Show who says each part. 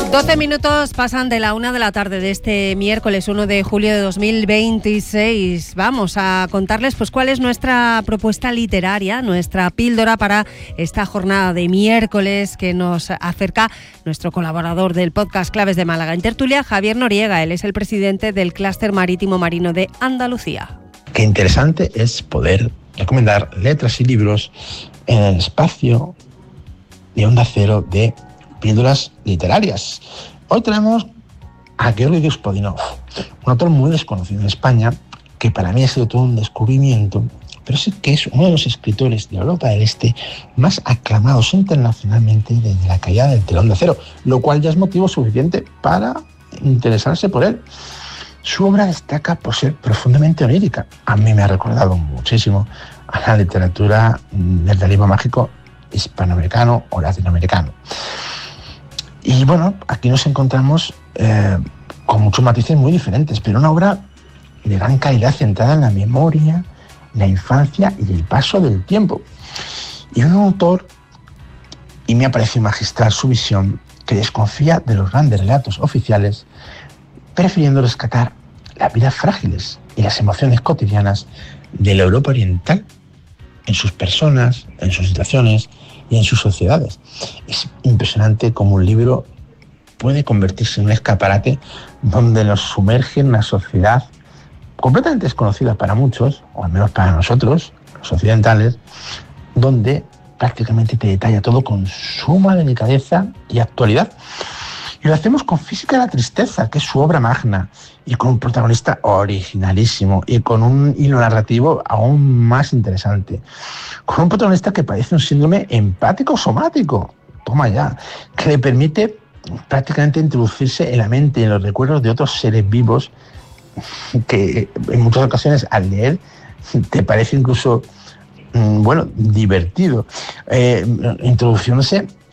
Speaker 1: 12 minutos pasan de la 1 de la tarde de este miércoles 1 de julio de 2026. Vamos a contarles pues cuál es nuestra propuesta literaria, nuestra píldora para esta jornada de miércoles que nos acerca nuestro colaborador del podcast Claves de Málaga en tertulia, Javier Noriega. Él es el presidente del Clúster Marítimo Marino de Andalucía.
Speaker 2: Qué interesante es poder recomendar letras y libros en el espacio de Onda Cero de píldoras literarias. Hoy tenemos a Georgi Gospodinov, un autor muy desconocido en España, que para mí ha sido todo un descubrimiento, pero sí que es uno de los escritores de Europa del Este más aclamados internacionalmente desde la caída del telón de acero, lo cual ya es motivo suficiente para interesarse por él. Su obra destaca por ser profundamente onírica. A mí me ha recordado muchísimo a la literatura del realismo mágico hispanoamericano o latinoamericano. Y bueno, aquí nos encontramos con muchos matices muy diferentes, pero una obra de gran calidad centrada en la memoria, la infancia y el paso del tiempo. Y un autor, y me ha parecido magistral su visión, que desconfía de los grandes relatos oficiales, prefiriendo rescatar las vidas frágiles y las emociones cotidianas de la Europa oriental, en sus personas, en sus situaciones y en sus sociedades. Es impresionante cómo un libro puede convertirse en un escaparate donde nos sumerge en una sociedad completamente desconocida para muchos, o al menos para nosotros, los occidentales, donde prácticamente te detalla todo con suma delicadeza y actualidad. Y lo hacemos con Física de la Tristeza, que es su obra magna, y con un protagonista originalísimo y con un hilo narrativo aún más interesante. Con un protagonista que padece un síndrome empático somático, toma ya, que le permite prácticamente introducirse en la mente y en los recuerdos de otros seres vivos que en muchas ocasiones al leer te parece incluso, divertido, introduciéndose